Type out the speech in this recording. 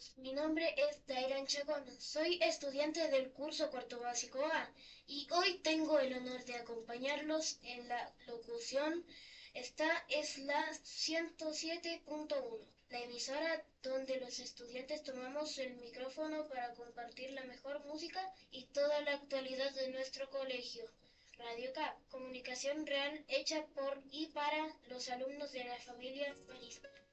Mi nombre es Dairan Chacón, soy estudiante del curso cuarto básico A y hoy tengo el honor de acompañarlos en la locución. Esta es la 107.1, la emisora donde los estudiantes tomamos el micrófono para compartir la mejor música y toda la actualidad de nuestro colegio. Radio CAP, comunicación real hecha por y para los alumnos de la familia Mariscal.